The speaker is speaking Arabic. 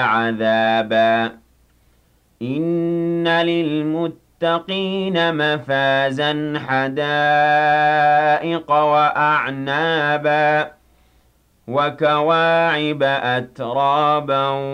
عَذَابًا إِنَّ لِلْمُتَّقِينَ مَفَازًا حَدَائِقَ وَأَعْنَابًا وَكَوَاعِبَ أَتْرَابًا